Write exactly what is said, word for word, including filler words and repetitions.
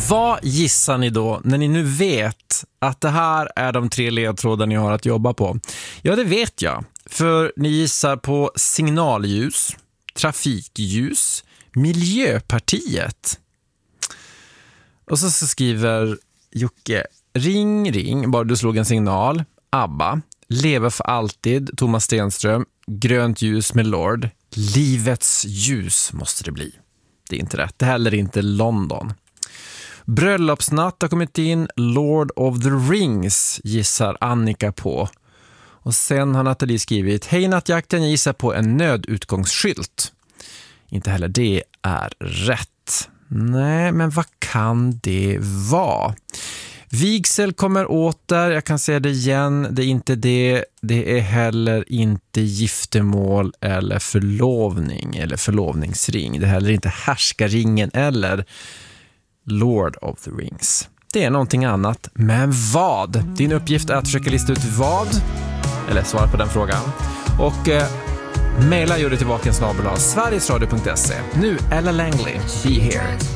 Vad gissar ni då när ni nu vet att det här är de tre ledtrådar ni har att jobba på? Ja, det vet jag. För ni gissar på signalljus, trafikljus, Miljöpartiet. Och så, så skriver Jocke: ring, ring, bara du slog en signal. ABBA, Leva för alltid, Thomas Stenström, Grönt ljus med Lord. Livets ljus måste det bli. Det är inte rätt. Det heller inte London. Bröllopsnatt har kommit in. Lord of the Rings gissar Annika på. Och sen har Nathalie skrivit: hej nattjakten, jag gissar på en nödutgångsskylt. Inte heller det är rätt. Nej, men vad kan det vara? Vigsel kommer åter, jag kan säga det igen, det är inte det. Det är heller inte giftermål eller förlovning eller förlovningsring. Det är heller inte härskaringen eller Lord of the Rings. Det är någonting annat, men vad? Din uppgift är att försöka lista ut vad, eller svara på den frågan. Och eh, mejla gör du tillbaka en snabel av sverigesradio punkt se. Nu Ella Langley, Be Here.